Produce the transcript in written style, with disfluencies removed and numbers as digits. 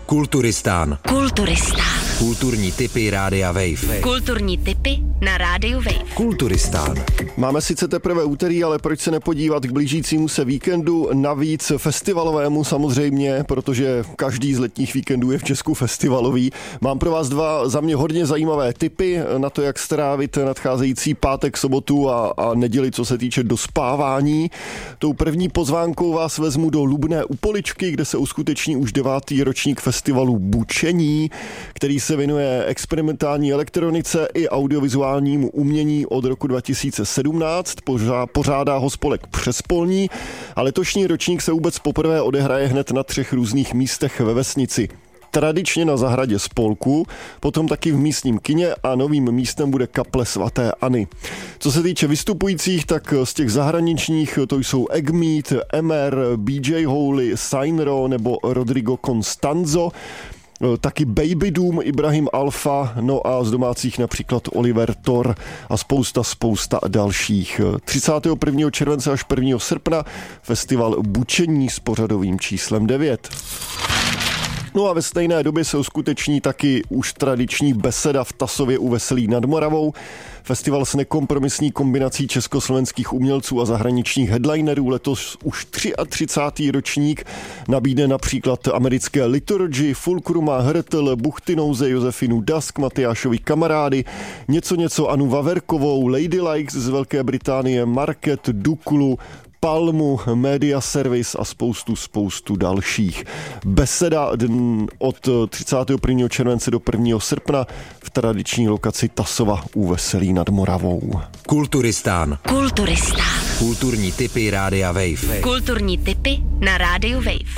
Kulturistán. Kulturní tipy Rádia Wave. Kulturní tipy na Rádiu Wave. Kulturistán. Máme sice teprve úterý, ale proč se nepodívat k blížícímu se víkendu, navíc festivalovému samozřejmě, protože každý z letních víkendů je v Česku festivalový. Mám pro vás dva za mě hodně zajímavé tipy na to, jak strávit nadcházející pátek, sobotu a neděli, co se týče dospávání. Tou první pozvánkou vás vezmu do Lubné u Poličky, kde se uskuteční už 9. ročník festivalu Bučení, který se věnuje experimentální elektronice i audiovizuálnímu umění od roku 2017. Pořádá ho spolek Přespolní a letošní ročník se vůbec poprvé odehraje hned na 3 různých místech ve vesnici. Tradičně na zahradě spolku, potom taky v místním kině a novým místem bude kaple svaté Anny. Co se týče vystupujících, tak z těch zahraničních to jsou Eggmeat, Emer, BJ Howley, Sainro nebo Rodrigo Constanzo, taky Baby Doom, Ibrahim Alfa, no a z domácích například Oliver Thor a spousta dalších. 31. července až 1. srpna festival Bučení s pořadovým číslem 9. No a ve stejné době se uskuteční taky už tradiční beseda v Tasově u Veselí nad Moravou. Festival s nekompromisní kombinací československých umělců a zahraničních headlinerů. Letos už 33. ročník nabídne například americké Liturgy, Fulkruma, Hrtl, Buchtinouze, Josefinu Dask, Matyášovi kamarády, něco Anu Vaverkovou, Ladylikes z Velké Británie, Market, Duklu, Palmu, Media Service a spoustu dalších. Beseda od 31. července do 1. srpna v tradiční lokaci Tasova u Veselí nad Moravou. Kulturistán. Kulturní tipy Rádia Wave. Kulturní tipy na Rádiu Wave.